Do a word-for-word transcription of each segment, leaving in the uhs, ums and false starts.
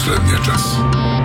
последния час.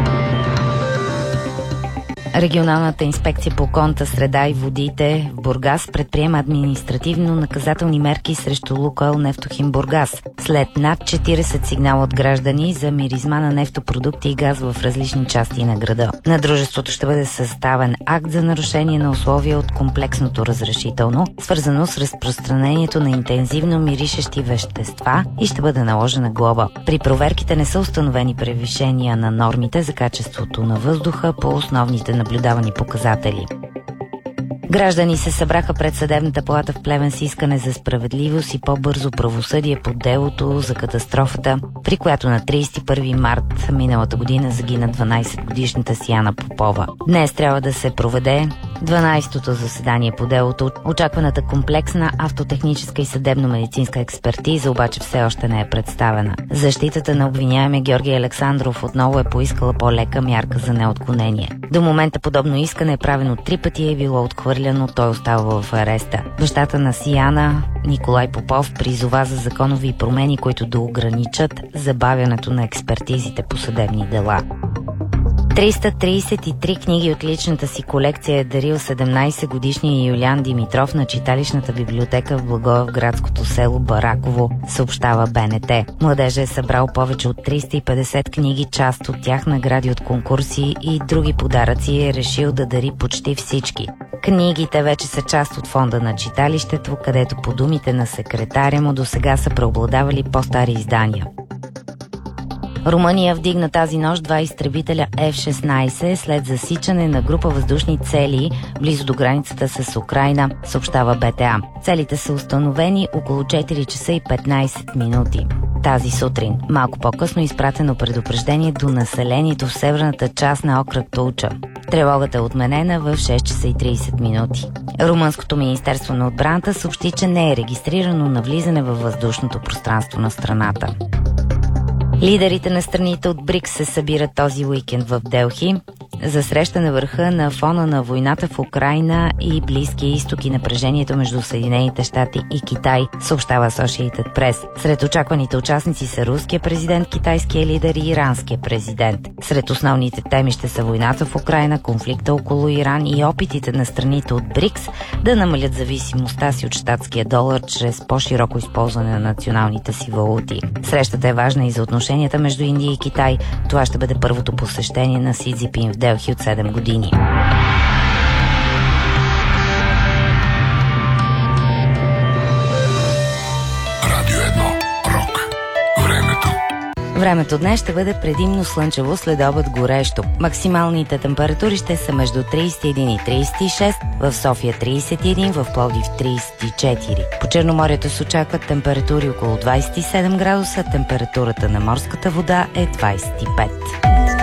Регионалната инспекция по околната среда и водите в Бургас предприема административно-наказателни мерки срещу Лукойл Нефтохим Бургас след над четиридесет сигнала от граждани за миризма на нефтопродукти и газ в различни части на града. На дружеството ще бъде съставен акт за нарушение на условия от комплексното разрешително, свързано с разпространението на интензивно миришещи вещества, и ще бъде наложена глоба. При проверките не са установени превишения на нормите за качеството на въздуха по основните наблюдавани показатели. Граждани се събраха пред съдебната палата в Плевен с искане за справедливост и по-бързо правосъдие по делото за катастрофата, при която на тридесет и първи март миналата година загина дванадесетгодишната Сияна Попова. Днес трябва да се проведе дванадесетото заседание по делото. Очакваната комплексна автотехническа и съдебно-медицинска експертиза обаче все още не е представена. Защитата на обвиняемия Георги Александров отново е поискала по-лека мярка за неотклонение. До момента подобно искане е правено три пъти и е било отхвърляно, той остава в ареста. Бащата на Сияна, Николай Попов, призова за законови промени, които да ограничат забавянето на експертизите по съдебни дела. триста тридесет и три книги от личната си колекция е дарил седемнадесетгодишният Юлиан Димитров на читалищната библиотека в благоевградското село Бараково, съобщава Б Н Т. Младежа е събрал повече от триста и петдесет книги, част от тях награди от конкурси и други подаръци, и е решил да дари почти всички. Книгите вече са част от фонда на читалището, където по думите на секретаря му досега са преобладавали по-стари издания. Румъния вдигна тази нощ два изтребителя Ф шестнадесет след засичане на група въздушни цели близо до границата с Украйна, съобщава Б Т А. Целите са установени около четири часа и петнадесет минути. Тази сутрин, малко по-късно, изпратено предупреждение до населението в северната част на окръг Тулча. Тревогата е отменена в шест часа и тридесет минути. Румънското министерство на отбраната съобщи, че не е регистрирано навлизане във въздушното пространство на страната. Лидерите на страните от БРИКС се събират този уикенд в Делхи за среща на върха на фона на войната в Украйна и Близкия изток и напрежението между Съединените щати и Китай, съобщава Associated Press. Сред очакваните участници са руския президент, китайския лидер и иранския президент. Сред основните теми ще са войната в Украйна, конфликта около Иран и опитите на страните от БРИКС да намалят зависимостта си от щатския долар чрез по-широко използване на националните си валути. Срещата е важна и за отношенията между Индия и Китай. Това ще бъде първото посещение на Си Цзинпин в Делхи от седем години. Радио едно. Рок. Времето. Времето днес ще бъде предимно слънчево, след обед горещо. Максималните температури ще са между тридесет и един и тридесет и шест, в София тридесет и един, в Пловдив тридесет и четири. По Черноморието се очакват температури около двадесет и седем градуса, температурата на морската вода е двадесет и пет.